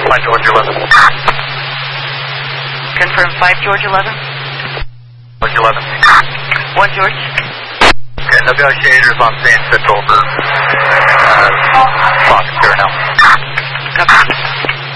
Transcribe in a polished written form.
5 George 11. Confirm 5 George 11. George 11. 1 George. Okay, negotiators on scene, switch over. Fox here now.